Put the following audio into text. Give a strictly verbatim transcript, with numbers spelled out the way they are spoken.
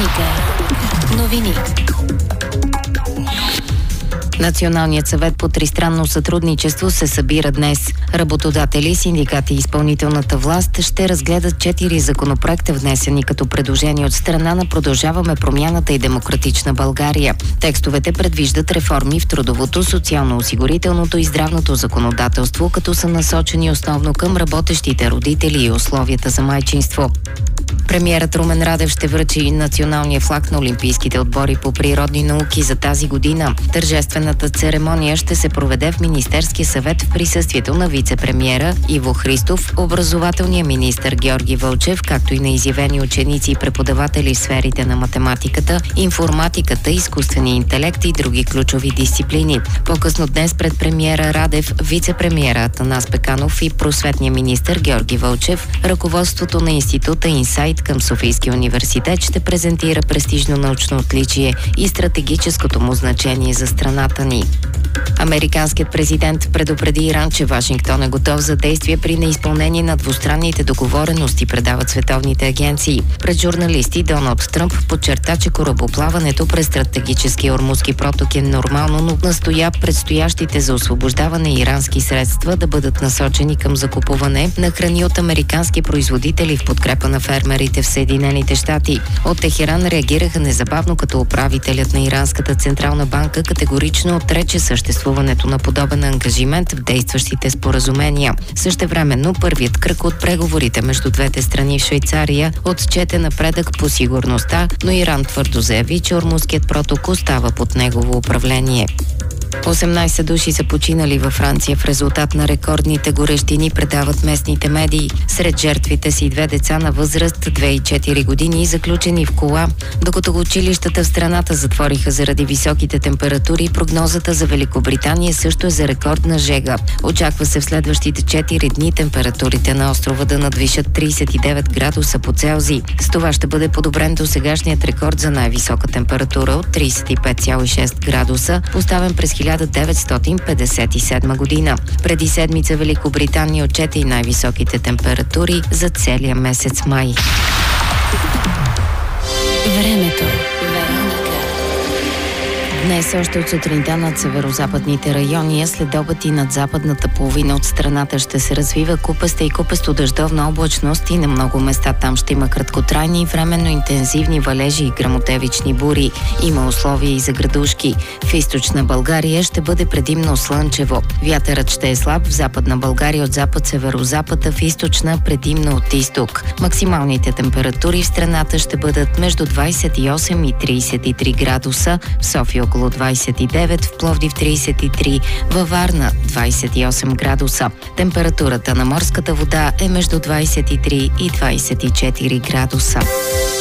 Вероника. Новини. Националният съвет по тристранно сътрудничество се събира днес. Работодатели, синдикати и изпълнителната власт ще разгледат четири законопроекта, внесени като предложения от страна на Продължаваме промяната и Демократична България. Текстовете предвиждат реформи в трудовото, социално-осигурителното и здравното законодателство, като са насочени основно към работещите родители и условията за майчинство. Премиерът Румен Радев ще връчи националния флаг на Олимпийските отбори по природни науки за тази година. Тържествената церемония ще се проведе в Министерския съвет в присъствието на вице-премиера Иво Христов, образователния министър Георги Вълчев, както и на изявени ученици и преподаватели в сферите на математиката, информатиката, изкуствения интелект и други ключови дисциплини. По-късно днес пред премиера Радев, вице-премиера Атанас Пеканов и просветния министър Георги Вълчев, ръководството на института Инсайт към Софийския университет ще презентира престижно научно отличие и стратегическото му значение за страната ни. Американският президент предупреди Иран, че Вашингтон е готов за действие при неизпълнение на двустранните договорености, предават световните агенции. Пред журналисти Доналд Тръмп подчерта, че корабоплаването през стратегическия Ормузски проток е нормално, но настоя предстоящите за освобождаване ирански средства да бъдат насочени към закупуване на храни от американски производители в подкрепа на фермерите в Съединените щати. От Техеран реагираха незабавно, като управителят на Иранската централна банка категорично отрече съществуването на подобен ангажимент в действащите споразумения. Същевременно първият кръг от преговорите между двете страни в Швейцария отчете напредък по сигурността, но Иран твърдо заяви, че Ормузският проток остава под негово управление. осемнайсет души са починали във Франция в резултат на рекордните горещини, предават местните медии. Сред жертвите си две деца на възраст две и четири години, заключени в кола. Докато училищата в страната затвориха заради високите температури, прогнозата за Великобритания също е за рекордна жега. Очаква се в следващите четири дни температурите на острова да надвишат трийсет и девет градуса по Целзий. С това ще бъде подобрен до сегашният рекорд за най-висока температура от трийсет и пет цяло и шест градуса, поставен през хиляда деветстотин петдесет и седма година. Преди седмица Великобритания отчете и най-високите температури за целия месец май. Времето. Днес още от сутринта над северо-западните райони, след обед и над западната половина от страната ще се развива купеста и купесто дъждовна облачност и на много места там ще има краткотрайни и временно интензивни валежи и гръмотевични бури. Има условия и за градушки. В източна България ще бъде предимно слънчево. Вятърът ще е слаб в западна България от запад-северозапад, а в източна предимно от изток. Максималните температури в страната ще бъдат между двайсет и осем и трийсет и три градуса, в София около двайсет и девет, в Пловдив трийсет и три, във Варна двайсет и осем градуса. Температурата на морската вода е между двайсет и три и двайсет и четири градуса.